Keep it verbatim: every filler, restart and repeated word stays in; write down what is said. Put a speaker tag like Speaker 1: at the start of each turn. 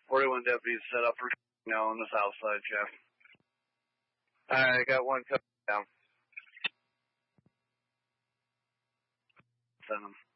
Speaker 1: forty-one deputies set up for now on the south side, Jeff.
Speaker 2: Alright, I got one coming down.
Speaker 1: Send them.